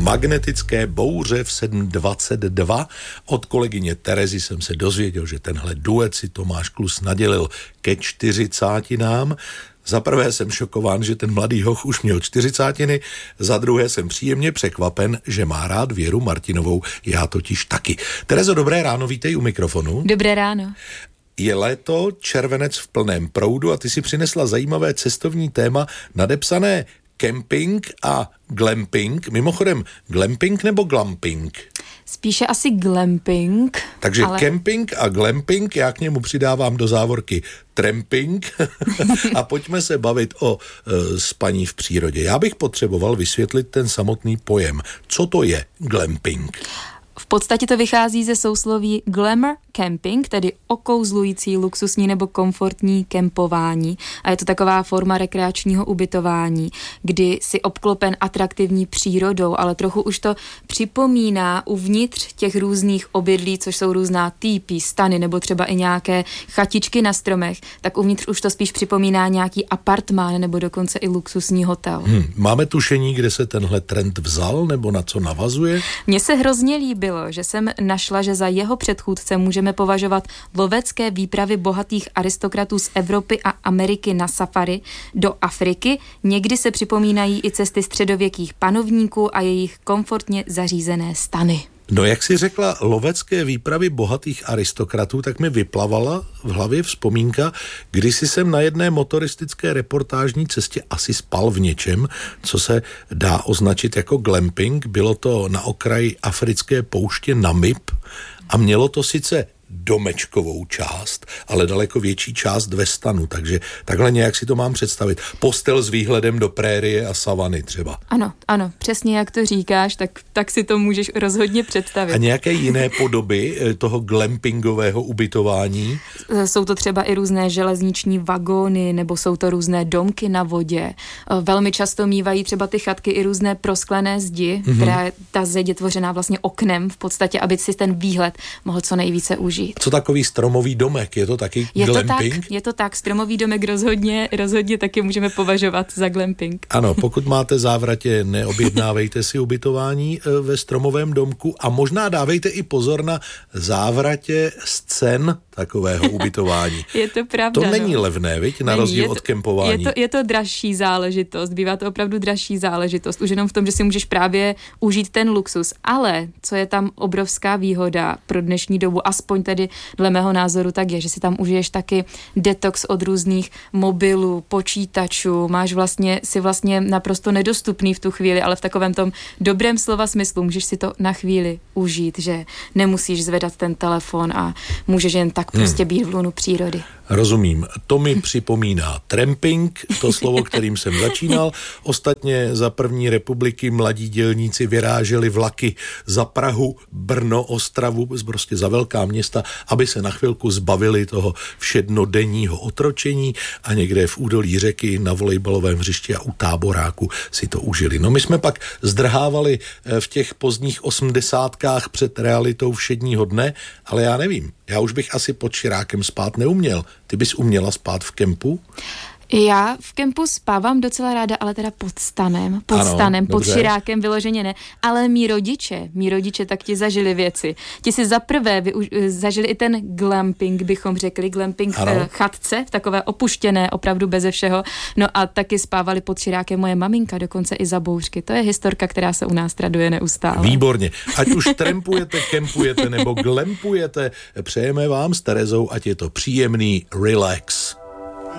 Magnetické bouře v 7:22. Od kolegyně Terezy jsem se dozvěděl, že tenhle duet si Tomáš Klus nadělil ke 40. Za prvé jsem šokován, že ten mladý hoch už měl 40, za druhé jsem příjemně překvapen, že má rád Věru Martinovou, já totiž taky. Terezo, dobré ráno, vítej u mikrofonu. Dobré ráno. Je léto, červenec v plném proudu a ty si přinesla zajímavé cestovní téma nadepsané kemping a glamping. Mimochodem, glamping nebo glamping? Spíše asi glamping. Takže kemping a glamping, já k němu přidávám do závorky tramping a pojďme se bavit o spaní v přírodě. Já bych potřeboval vysvětlit ten samotný pojem. Co to je glamping? V podstatě to vychází ze sousloví glamour camping, tedy okouzlující, luxusní nebo komfortní kempování. A je to taková forma rekreačního ubytování, kdy si obklopen atraktivní přírodou, ale trochu už to připomíná uvnitř těch různých obydlí, což jsou různá týpy, stany nebo třeba i nějaké chatičky na stromech, tak uvnitř už to spíš připomíná nějaký apartmán nebo dokonce i luxusní hotel. Máme tušení, kde se tenhle trend vzal nebo na co navazuje? Mně se hrozně líbilo, že jsem našla, že za jeho předchůdce můžeme považovat lovecké výpravy bohatých aristokratů z Evropy a Ameriky na safari do Afriky. Někdy se připomínají i cesty středověkých panovníků a jejich komfortně zařízené stany. No, jak jsi řekla, lovecké výpravy bohatých aristokratů, tak mi vyplavala v hlavě vzpomínka, když jsem na jedné motoristické reportážní cestě asi spal v něčem, co se dá označit jako glamping. Bylo to na okraji africké pouště Namib a mělo to sice domečkovou část, ale daleko větší část ve stanu, takže takhle nějak si to mám představit. Postel s výhledem do prérie a savany třeba. Ano, přesně jak to říkáš, tak si to můžeš rozhodně představit. A nějaké jiné podoby toho glampingového ubytování? Jsou to třeba i různé železniční vagóny, nebo jsou to různé domky na vodě. Velmi často mívají třeba ty chatky i různé prosklené zdi, která ta zeď je tvořená vlastně oknem v podstatě, aby si ten výhled mohl co nejvíce užít. Co takový stromový domek? Je to taky glamping? Je to tak. Stromový domek rozhodně taky můžeme považovat za glamping. Ano, pokud máte závratě, neobjednávejte si ubytování ve stromovém domku a možná dávejte i pozor na závratě scén takového ubytování. Je to pravda. To není levné, viď? Na rozdíl od kempování. Je to dražší záležitost. Bývá to opravdu dražší záležitost. Už jenom v tom, že si můžeš právě užít ten luxus. Ale co je tam obrovská výhoda pro dnešní dobu, aspoň tedy dle mého názoru, tak je, že si tam užiješ taky detox od různých mobilů, počítačů, si vlastně naprosto nedostupný v tu chvíli, ale v takovém tom dobrém slova smyslu můžeš si to na chvíli užít, že nemusíš zvedat ten telefon a můžeš jen tak prostě být v lunu přírody. Rozumím. To mi připomíná tramping, to slovo, kterým jsem začínal. Ostatně za první republiky mladí dělníci vyráželi vlaky za Prahu, Brno, Ostravu, prostě za velká města, aby se na chvilku zbavili toho všednodenního otročení a někde v údolí řeky na volejbalovém hřišti a u táboráku si to užili. No, my jsme pak zdrhávali v těch pozdních 80kách před realitou všedního dne, ale já nevím. Já už bych asi pod širákem spát neuměl. Ty bys uměla spát v kempu? Já v kempu spávám docela ráda, ale teda pod stanem, pod širákem vyloženě ne, ale mí rodiče tak ti zažili věci. Ti si zaprvé zažili i ten glamping, bychom řekli, glamping v chatce, v takové opuštěné, opravdu beze všeho, no a taky spávali pod širákem moje maminka, dokonce i za bouřky. To je historka, která se u nás traduje neustále. Výborně. Ať už trampujete, kempujete nebo glampujete, přejeme vám s Terezou, ať je to příjemný relax.